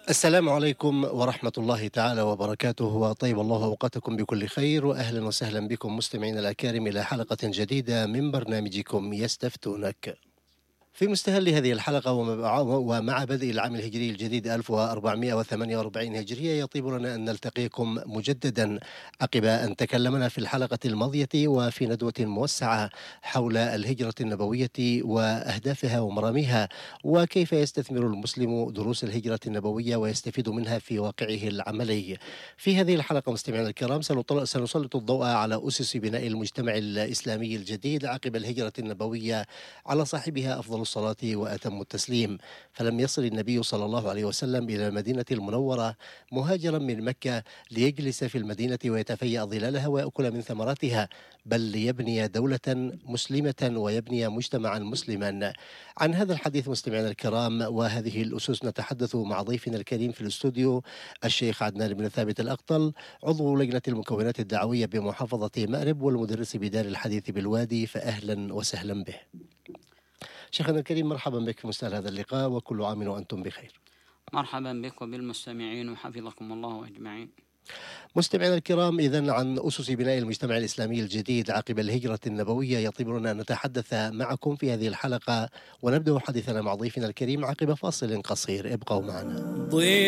السلام عليكم ورحمة الله تعالى وبركاته، وطيب الله أوقاتكم بكل خير، وأهلا وسهلا بكم مستمعينا الأكارم إلى حلقة جديدة من برنامجكم يستفتونك. في مستهل هذه الحلقة ومع بدء العام الهجري الجديد 1448 هجرية، يطيب لنا أن نلتقيكم مجددا عقب أن تكلمنا في الحلقة الماضية وفي ندوة موسعة حول الهجرة النبوية وأهدافها ومراميها، وكيف يستثمر المسلم دروس الهجرة النبوية ويستفيد منها في واقعه العملي. في هذه الحلقة مستمعينا الكرام سنسلط الضوء على أسس بناء المجتمع الإسلامي الجديد عقب الهجرة النبوية، على صاحبها أفضل الصلاة وأتم التسليم. فلم يصل النبي صلى الله عليه وسلم إلى المدينة المنورة مهاجرا من مكة ليجلس في المدينة ويتفيأ ظلالها ويأكل من ثمراتها، بل ليبني دولة مسلمة ويبني مجتمعا مسلما. عن هذا الحديث مستمعينا الكرام وهذه الأسس نتحدث مع ضيفنا الكريم في الاستوديو، الشيخ عدنان بن ثابت الأقطل، عضو لجنة المكونات الدعوية بمحافظة مأرب والمدرس بدار الحديث بالوادي، فأهلا وسهلا به. شيخنا الكريم، مرحبا بك في مستهل هذا اللقاء، وكل عام وأنتم بخير. مرحبا بك وبالمستمعين وحفظكم الله أجمعين. مستمعينا الكرام، إذن عن أسس بناء المجتمع الإسلامي الجديد عقب الهجرة النبوية يطيب لنا أن نتحدث معكم في هذه الحلقة، ونبدأ حديثنا مع ضيفنا الكريم عقب فاصل قصير. ابقوا معنا.